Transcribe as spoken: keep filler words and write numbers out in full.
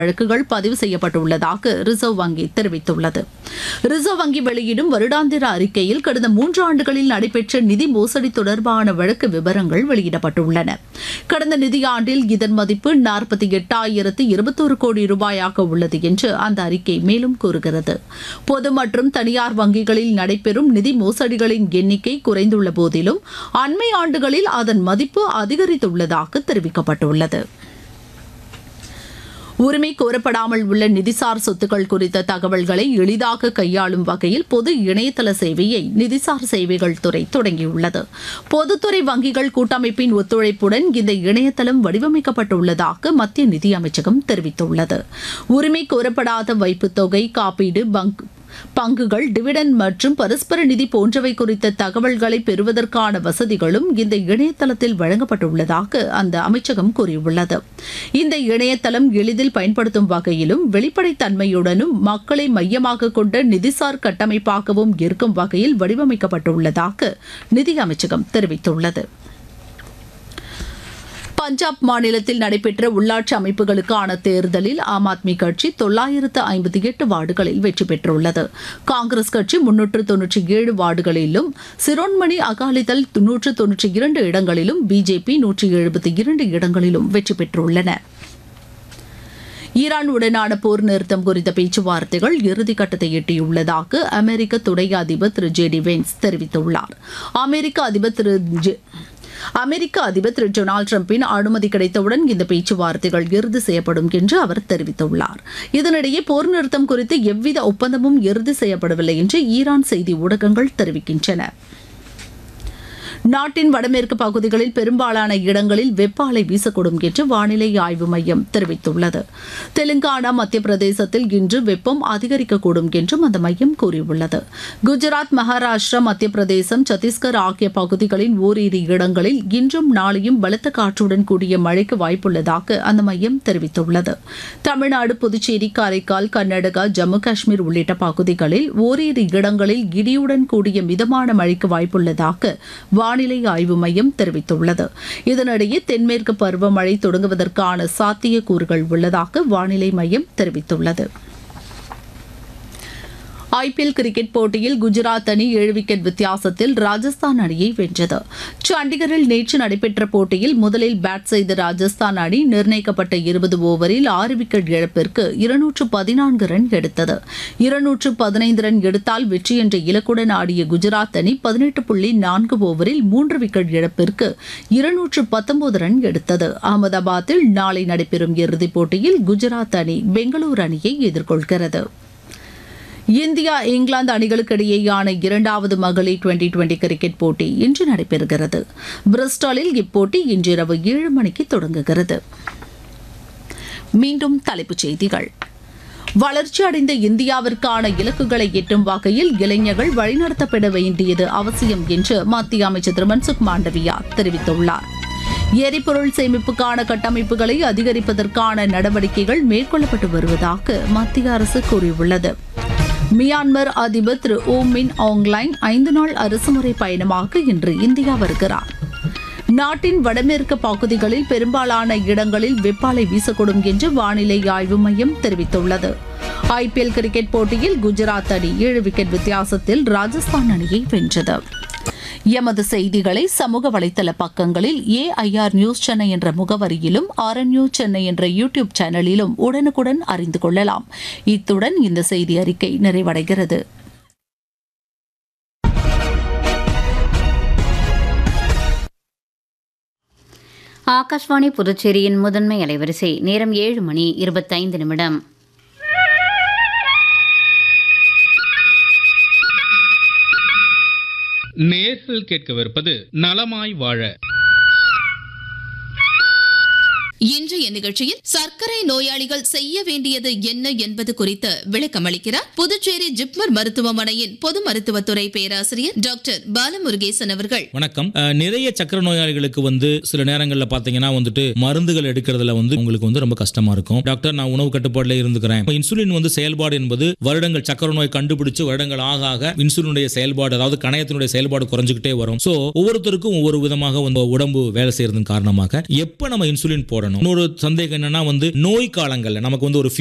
வழக்குகள் பதிவு செய்யப்பட்டுள்ளதாக ரிசர்வ் வங்கி தெரிவித்துள்ளது. ரிசர்வ் வங்கி வெளியிடும் வருடாந்திர அறிக்கையில் கடந்த மூன்று ஆண்டுகளில் நடைபெற்ற நிதி மோசடி தொடர்பான வழக்கு விவரங்கள் வெளியிடப்பட்டுள்ளன. கடந்த நிதியாண்டில் இதன் மதிப்பு நாற்பத்தி எட்டாயிரத்து இருபத்தோரு கோடி ரூபாயாக உள்ளது என்று அந்த அறிக்கை மேலும் கூறுகிறது. பொது மற்றும் தனியார் வங்கிகளில் நடைபெறும் நிதி மோசடிகளின் எண்ணிக்கை குறைந்துள்ள போதிலும் அண்மை ஆண்டுகளில் அதன் மதிப்பு அதிகரித்துள்ளதாக தெரிவிக்கப்பட்டுள்ளது. உரிமை கோரப்படாமல் உள்ள நிதிசார் சொத்துக்கள் குறித்த தகவல்களை எளிதாக கையாளும் வகையில் பொது இணையதள சேவையை நிதிசார் சேவைகள் துறை தொடங்கியுள்ளது. பொதுத்துறை வங்கிகள் கூட்டமைப்பின் ஒத்துழைப்புடன் இந்த இணையதளம் வடிவமைக்கப்பட்டுள்ளதாக மத்திய நிதியமைச்சகம் தெரிவித்துள்ளது. உரிமை கோரப்படாத வைப்புத் தொகை, காப்பீடு, பங்க் பங்குகள், டிவிடெண்ட் மற்றும் பரஸ்பர நிதி போன்றவை குறித்த தகவல்களை பெறுவதற்கான வசதிகளும் இந்த இணையதளத்தில் வழங்கப்பட்டுள்ளதாக அந்த அமைச்சகம் கூறியுள்ளது. இந்த இணையதளம் எளிதில் பயன்படுத்தும் வகையிலும் வெளிப்படைத்தன்மையுடனும் மக்களை மையமாக கொண்ட நிதிசார் கட்டமைப்பாகவும் இருக்கும் வகையில் வடிவமைக்கப்பட்டுள்ளதாக நிதி அமைச்சகம் தெரிவித்துள்ளது. பஞ்சாப் மாநிலத்தில் நடைபெற்ற உள்ளாட்சி அமைப்புகளுக்கான தேர்தலில் ஆம் ஆத்மி கட்சி தொள்ளாயிரத்து ஐம்பத்தி எட்டு வார்டுகளில் வெற்றி பெற்றுள்ளது. காங்கிரஸ் கட்சி முன்னூற்று தொன்னூற்றி ஏழு வார்டுகளிலும், சிரோன்மணி அகாலிதள் நூற்று தொன்னூற்றி இரண்டு இடங்களிலும், பிஜேபி நூற்றி எழுபத்தி இரண்டு இடங்களிலும் வெற்றி பெற்றுள்ளன. ஈரானுடனான போர் நிறுத்தம் குறித்த பேச்சுவார்த்தைகள் இறுதிக்கட்டத்தை எட்டியுள்ளதாக அமெரிக்க துணை அதிபர் திரு ஜே டி வென்ஸ் தெரிவித்துள்ளார். அமெரிக்க அதிபர் திரு அமெரிக்க அதிபர் திரு டொனால்டு டிரம்பின் அனுமதி கிடைத்தவுடன் இந்த பேச்சுவார்த்தைகள் இறுதி செய்யப்படும் என்று அவர் தெரிவித்துள்ளார். இதனிடையே போர் நிறுத்தம் குறித்து எவ்வித ஒப்பந்தமும் இறுதி செய்யப்படவில்லை என்று ஈரான் செய்தி ஊடகங்கள் தெரிவிக்கின்றன. நாட்டின் வடமேற்கு பகுதிகளில் பெரும்பாலான இடங்களில் வெப்ப அலை வீசக்கூடும் என்று வானிலை ஆய்வு மையம் தெரிவித்துள்ளது. தெலுங்கானா, மத்திய பிரதேசத்தில் இன்று வெப்பம் அதிகரிக்கக்கூடும் என்றும் அந்த மையம் கூறியுள்ளது. குஜராத், மகாராஷ்டிரா, மத்திய பிரதேசம், சத்தீஸ்கர் ஆகிய பகுதிகளின் ஓரிரு இடங்களில் இன்றும் நாளையும் பலத்த காற்றுடன் கூடிய மழைக்கு வாய்ப்புள்ளதாக அந்த மையம் தெரிவித்துள்ளது. தமிழ்நாடு, புதுச்சேரி, காரைக்கால், கர்நாடகா, ஜம்மு காஷ்மீர் உள்ளிட்ட பகுதிகளில் ஓரிரு இடங்களில் இடியுடன் கூடிய மிதமான மழைக்கு வாய்ப்புள்ளதாக வானிலை ஆய்வு மையம் தெரிவித்துள்ளது. இதனிடையே தென்மேற்கு பருவமழை தொடங்குவதற்கான சாத்தியக்கூறுகள் உள்ளதாக வானிலை மையம் தெரிவித்துள்ளது. ஐபிஎல் கிரிக்கெட் போட்டியில் குஜராத் அணி ஏழு விக்கெட் வித்தியாசத்தில் ராஜஸ்தான் அணியை வென்றது. சண்டிகரில் நேற்று நடைபெற்ற போட்டியில் முதலில் பேட் செய்த ராஜஸ்தான் அணி நிர்ணயிக்கப்பட்ட இருபது ஓவரில் ஆறு விக்கெட் இழப்பிற்கு இருநூற்று பதினான்கு ரன் எடுத்தது. இருநூற்று பதினைந்து ரன் எடுத்தால் வெற்றி என்ற இலக்குடன் ஆடிய குஜராத் அணி பதினெட்டு புள்ளி நான்கு ஓவரில் மூன்று விக்கெட் இழப்பிற்கு இருநூற்று பத்தொன்பது ரன் எடுத்தது. அகமதாபாத்தில் நாளை நடைபெறும் இறுதிப் போட்டியில் குஜராத் அணி பெங்களூரு அணியை எதிர்கொள்கிறது. இந்தியா, இங்கிலாந்து அணிகளுக்கு இடையேயான இரண்டாவது மகளிர் டுவெண்டி டுவெண்டி கிரிக்கெட் போட்டி இன்று நடைபெறுகிறது. பிரிஸ்டாலில் இப்போட்டி இன்றிரவு ஏழு மணிக்கு தொடங்குகிறது. மீண்டும் தலைப்புச் செய்திகள். வளர்ச்சியடைந்த இந்தியாவிற்கான இலக்குகளை எட்டும் வகையில் இளைஞர்கள் வழிநடத்தப்பட வேண்டியது அவசியம் என்று மத்திய அமைச்சர் திரு மன்சுக் மாண்டவியா தெரிவித்துள்ளார். எரிபொருள் சேமிப்புக்கான கட்டமைப்புகளை அதிகரிப்பதற்கான நடவடிக்கைகள் மேற்கொள்ளப்பட்டு வருவதாக மத்திய அரசு கூறியுள்ளது. மியான்மர் அதிபர் திரு ஓ மின் ஆங்லைன் ஐந்து நாள் அரசுமுறை பயணமாக இன்று இந்தியா வருகிறார். நாட்டின் வடமேற்கு பகுதிகளில் பெரும்பாலான இடங்களில் வெப்ப அலை வீசக்கூடும் என்று வானிலை ஆய்வு மையம் தெரிவித்துள்ளது. ஐபிஎல் கிரிக்கெட் போட்டியில் குஜராத் அணி ஏழு விக்கெட் வித்தியாசத்தில் ராஜஸ்தான் அணியை வென்றது. எமது செய்திகளை சமூக வலைதள பக்கங்களில் ஏஐஆர் நியூஸ் சென்னை என்ற முகவரியிலும் ஆர்என்யூ சென்னை என்ற யூடியூப் சேனலிலும் உடனுக்குடன் அறிந்து கொள்ளலாம். இத்துடன் இந்த செய்தி அறிக்கை நிறைவடைகிறது. ஆகாஷ்வாணி புதுச்சேரியின் முதன்மை அலைவரிசை நேரம் ஏழு மணி இருபத்தைந்து நிமிடம். நேர்கள் கேட்கவிருப்பது நலமாய் வாழ. இன்றைய நிகழ்ச்சியில் சர்க்கரை நோயாளிகள் செய்ய வேண்டியது என்ன என்பது குறித்து விளக்கமளிக்கிறார் புதுச்சேரி ஜிப்மர் மருத்துவமனையின் பொது மருத்துவத்துறை பேராசிரியர் டாக்டர் பாலமுருகேசன் அவர்கள். வணக்கம். நிறைய சர்க்கரை நோயாளிகளுக்கு வந்து சில நேரங்களில் பாத்தீங்கன்னா வந்துட்டு மருந்துகள் எடுக்கிறதுல வந்து உங்களுக்கு வந்து ரொம்ப கஷ்டமா இருக்கும். டாக்டர், நான் உணவு கட்டுப்பாடுல இருந்துக்கிறேன். இன்சுலின் வந்து செயல்பாடு என்பது வருடங்கள் சர்க்கரை நோய் கண்டுபிடிச்சு வருடங்கள் ஆக ஆக இன்சுலினுடைய செயல்பாடு, அதாவது கணையத்தினுடைய செயல்பாடு குறைஞ்சுக்கிட்டே வரும். சோ ஒவ்வொருத்தருக்கும் ஒவ்வொரு விதமாக உடம்பு வேலை செய்யறதன் காரணமாக எப்ப நம்ம இன்சுலின் போடணும், வரணும். இன்னொரு சந்தேகம் என்னன்னா வந்து நோய் காலங்கள்ல நமக்கு வந்து ஒரு